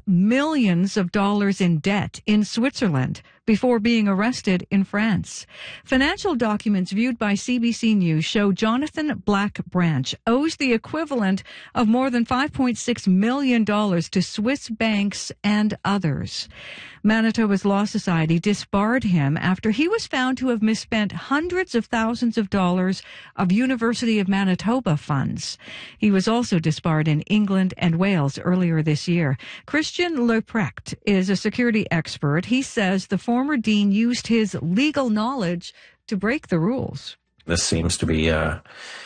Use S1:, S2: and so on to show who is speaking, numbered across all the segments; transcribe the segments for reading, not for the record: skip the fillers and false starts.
S1: millions of dollars in debt in Switzerland before being arrested in France. Financial documents viewed by CBC News show Jonathan Black-Branch owes the equivalent of more than $5.6 million to Swiss banks and others. Manitoba's Law Society disbarred him after he was found to have misspent hundreds of thousands of dollars of University of Manitoba funds. He was also disbarred in England and Wales earlier this year. Christian Leprecht is a security expert. He says the former dean used his legal knowledge to break the rules.
S2: This seems to be a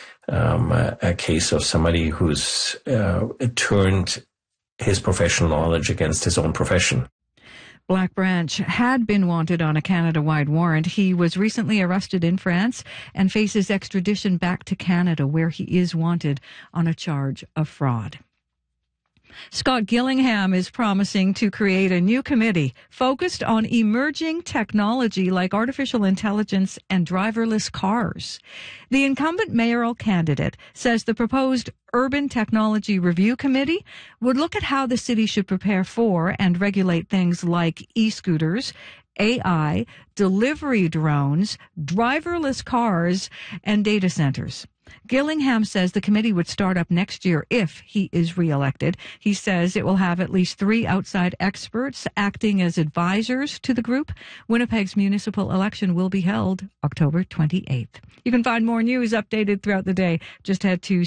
S2: case of somebody who's turned his professional knowledge against his own profession.
S1: Black-Branch had been wanted on a Canada-wide warrant. He was recently arrested in France and faces extradition back to Canada, where he is wanted on a charge of fraud. Scott Gillingham is promising to create a new committee focused on emerging technology like artificial intelligence and driverless cars. The incumbent mayoral candidate says the proposed Urban Technology Review Committee would look at how the city should prepare for and regulate things like e-scooters, AI, delivery drones, driverless cars, and data centers. Gillingham says the committee would start up next year if he is reelected. He says it will have at least 3 outside experts acting as advisors to the group. Winnipeg's municipal election will be held October 28th. You can find more news updated throughout the day. Just head to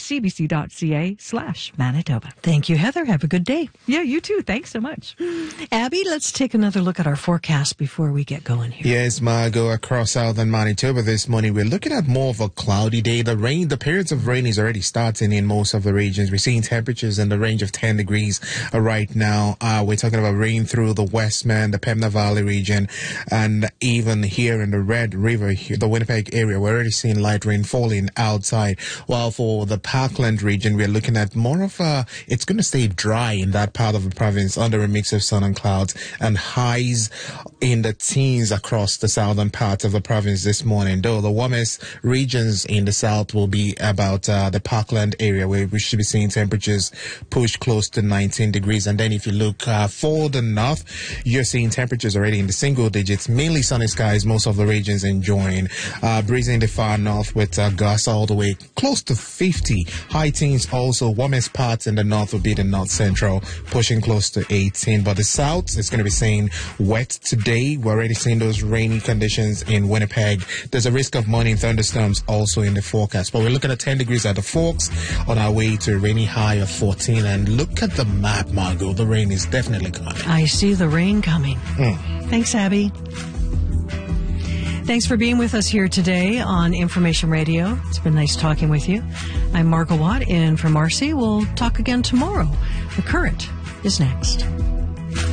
S1: cbc.ca/Manitoba.
S3: Thank you, Heather. Have a good day.
S1: Yeah, you too. Thanks so much.
S3: Abby, let's take another look at our forecast before we get going here.
S4: Yes, Margot, across southern Manitoba this morning, we're looking at more of a cloudy day. The periods of rain is already starting in most of the regions. We're seeing temperatures in the range of 10 degrees right now. We're talking about rain through the Westman, the Pembina Valley region, and even here in the Red River, the Winnipeg area, we're already seeing light rain falling outside. While for the Parkland region, we're looking at more of it's going to stay dry in that part of the province under a mix of sun and clouds, and highs in the teens across the southern part of the province this morning. Though the warmest regions in the south will be about the Parkland area, where we should be seeing temperatures push close to 19 degrees. And then if you look for the north, you're seeing temperatures already in the single digits, mainly sunny skies, most of the regions enjoying. Breezing the far north with gusts all the way close to 50. High teens also. Warmest parts in the north will be the north central, pushing close to 18. But the south is going to be seeing wet today. We're already seeing those rainy conditions in Winnipeg. There's a risk of morning thunderstorms also in the forecast. But we're looking at 10 degrees at the Forks, on our way to a rainy high of 14. And look at the map, Margot. The rain is definitely coming.
S3: I see the rain coming. Thanks, Abby. Thanks for being with us here today on Information Radio. It's been nice talking with you. I'm Margot Watt in for Marcy. We'll talk again tomorrow. The Current is next.